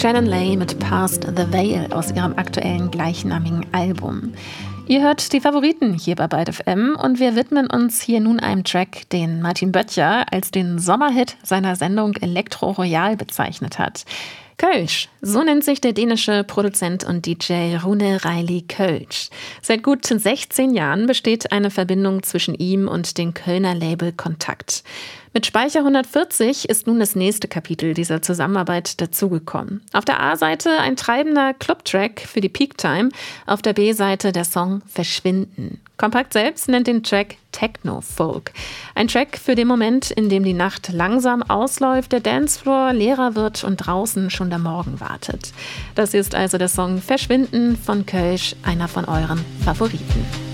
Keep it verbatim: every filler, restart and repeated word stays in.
Shannon Lay mit Past the Veil aus ihrem aktuellen gleichnamigen Album. Ihr hört die Favoriten hier bei Byte F M und wir widmen uns hier nun einem Track, den Martin Böttcher als den Sommerhit seiner Sendung Elektro Royal bezeichnet hat. Kölsch, so nennt sich der dänische Produzent und D J Rune Reilly Kölsch. Seit gut sechzehn Jahren besteht eine Verbindung zwischen ihm und dem Kölner Label Kontakt. Mit Speicher hundertvierzig ist nun das nächste Kapitel dieser Zusammenarbeit dazugekommen. Auf der A-Seite ein treibender Club-Track für die Peak-Time, auf der B-Seite der Song Verschwinden. Kompakt selbst nennt den Track Techno-Folk. Ein Track für den Moment, in dem die Nacht langsam ausläuft, der Dancefloor leerer wird und draußen schon der Morgen wartet. Das ist also der Song Verschwinden von Kölsch, einer von euren Favoriten.